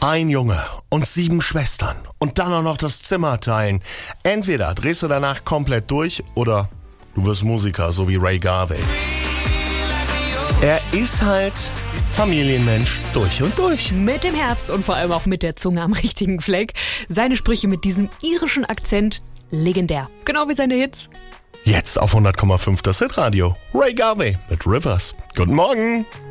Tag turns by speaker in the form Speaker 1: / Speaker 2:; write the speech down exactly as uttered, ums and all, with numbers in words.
Speaker 1: Ein Junge und sieben Schwestern und dann auch noch das Zimmer teilen. Entweder drehst du danach komplett durch oder du wirst Musiker, so wie Ray Garvey. Er ist halt Familienmensch durch und durch.
Speaker 2: Mit dem Herz und vor allem auch mit der Zunge am richtigen Fleck. Seine Sprüche mit diesem irischen Akzent, legendär. Genau wie seine Hits.
Speaker 1: Jetzt auf hundert Komma fünf das Hitradio. Ray Garvey mit Rivers. Guten Morgen.